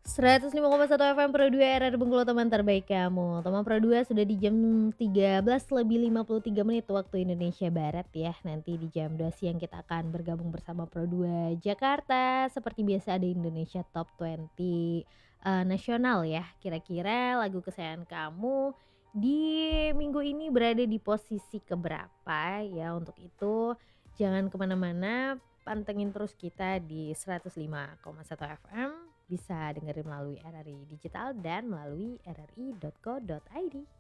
105,1 FM Pro 2 RR Bengkulu, teman terbaik kamu. Teman Pro 2 sudah di jam 13:53 waktu Indonesia Barat ya. Nanti di jam 2 siang kita akan bergabung bersama Pro 2 Jakarta. Seperti biasa ada Indonesia Top 20 nasional ya. Kira-kira lagu kesayangan kamu di minggu ini berada di posisi keberapa ya. Untuk itu jangan kemana-mana, pantengin terus kita di 105,1 FM. Bisa dengerin melalui RRI Digital dan melalui rri.co.id.